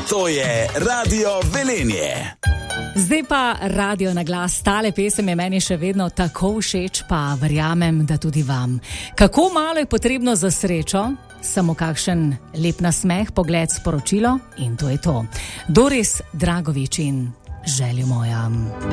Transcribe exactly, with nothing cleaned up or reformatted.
To je Radio Velenje. Zdaj pa radio na glas. Tale pesem je meni še vedno tako všeč, pa verjamem, da tudi vam. Kako malo je potrebno za srečo? Samo kakšen lep nasmeh, pogled, sporočilo in to je to. Doris Dragovič in Željo moja.